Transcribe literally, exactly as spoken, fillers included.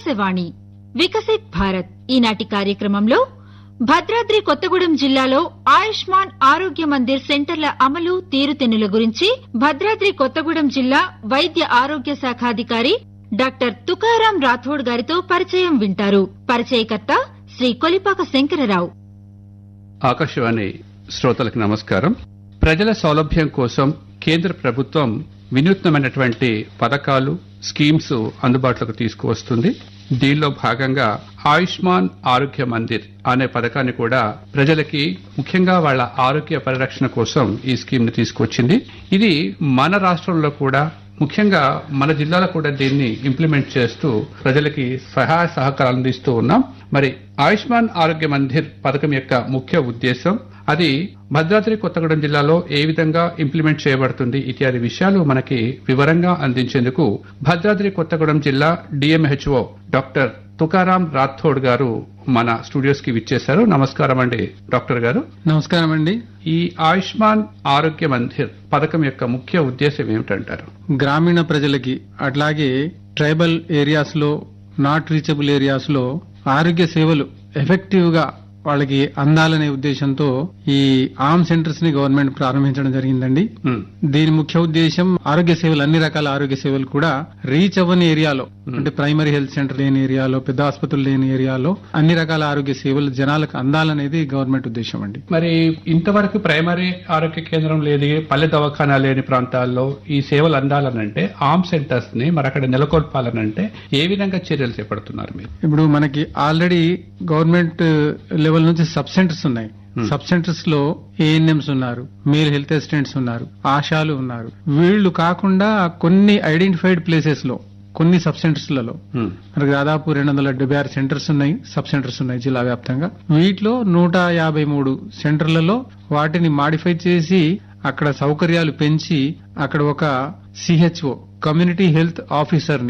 ఆకాశవాణి వికసిత్ భారత్ ఈనాటి కార్యక్రమంలో భద్రాద్రి కొత్తగూడెం జిల్లాలో ఆయుష్మాన్ ఆరోగ్య మందిర్ సెంటర్ల అమలు తీరుతెన్నుల గురించి భద్రాద్రి కొత్తగూడెం జిల్లా వైద్య ఆరోగ్య శాఖాధికారి డాక్టర్ తుకారాం రాథోడ్ గారితో పరిచయం వింటారు. పరిచయకర్త శ్రీ కొలిపాక శంకరరావు. ఆకాశవాణి శ్రోతలకు నమస్కారం. ప్రజల సౌలభ్యం కోసం కేంద్ర ప్రభుత్వం వినూత్నమైనటువంటి పథకాలు, స్కీమ్స్ అందుబాటులోకి తీసుకువస్తుంది. దీనిలో భాగంగా ఆయుష్మాన్ ఆరోగ్య మందిర్ అనే పథకాన్ని కూడా ప్రజలకి, ముఖ్యంగా వాళ్ల ఆరోగ్య పరిరక్షణ కోసం ఈ స్కీమ్ ని తీసుకొచ్చింది. ఇది మన రాష్ట్రంలో కూడా, ముఖ్యంగా మన జిల్లాలో కూడా దీన్ని ఇంప్లిమెంట్ చేస్తూ ప్రజలకి సహాయ సహకారాలు అందిస్తూ ఉన్నాం. మరి ఆయుష్మాన్ ఆరోగ్య మందిర్ పథకం యొక్క ముఖ్య ఉద్దేశం, అది భద్రాద్రి కొత్తగూడెం జిల్లాలో ఏ విధంగా ఇంప్లిమెంట్ చేయబడుతుంది ఇత్యాది విషయాలు మనకి వివరంగా అందించేందుకు భద్రాద్రి కొత్తగూడెం జిల్లా డిఎంహెచ్ఓ డాక్టర్ తుకారాం రాథోడ్ గారు మన స్టూడియోస్ కి విచ్చేశారు. నమస్కారం అండి డాక్టర్ గారు. నమస్కారం అండి. ఈ ఆయుష్మాన్ ఆరోగ్య మందిర్ పథకం యొక్క ముఖ్య ఉద్దేశం ఏమిటంటారు? గ్రామీణ ప్రజలకి, అట్లాగే ట్రైబల్ ఏరియాస్ లో, నాట్ రీచబుల్ ఏరియాస్ లో ఆరోగ్య సేవలు ఎఫెక్టివ్ గా వాళ్ళకి అందాలనే ఉద్దేశంతో ఈ ఆర్మ్ సెంటర్స్ ని గవర్నమెంట్ ప్రారంభించడం జరిగిందండి. దీని ముఖ్య ఉద్దేశం ఆరోగ్య సేవలు, అన్ని రకాల ఆరోగ్య సేవలు కూడా రీచ్ అవ్వని ఏరియాలో, అంటే ప్రైమరీ హెల్త్ సెంటర్ లేని ఏరియాలో, పెద్ద ఆసుపత్రులు లేని ఏరియాలో అన్ని రకాల ఆరోగ్య సేవలు జనాలకు అందాలనేది గవర్నమెంట్ ఉద్దేశం అండి. మరి ఇంతవరకు ప్రైమరీ ఆరోగ్య కేంద్రం లేని, పల్లె దవాఖానా లేని ప్రాంతాల్లో ఈ సేవలు అందాలనంటే, ఆర్మ్ సెంటర్స్ ని మరి అక్కడ నెలకొల్పాలనంటే ఏ విధంగా చర్యలు చేపడుతున్నారు మీరు? ఇప్పుడు మనకి ఆల్రెడీ గవర్నమెంట్ లెవెల్ నుంచి సబ్ సెంటర్స్ ఉన్నాయి. సబ్ సెంటర్స్ లో ఏఎన్ఎంస్ ఉన్నారు, మేల్ హెల్త్ అసిస్టెంట్స్ ఉన్నారు, ఆశాలు ఉన్నారు. వీళ్లు కాకుండా కొన్ని ఐడెంటిఫైడ్ ప్లేసెస్ లో, కొన్ని సబ్ సెంటర్స్ లలో మనకు దాదాపు రెండు వందల డెబ్బై ఆరు సెంటర్స్ ఉన్నాయి, సబ్ సెంటర్స్ ఉన్నాయి జిల్లా వ్యాప్తంగా. వీటిలో నూట యాభై మూడు సెంటర్లలో వాటిని మాడిఫై చేసి అక్కడ సౌకర్యాలు పెంచి అక్కడ ఒక సిహెచ్ఓ, కమ్యూనిటీ హెల్త్ ఆఫీసర్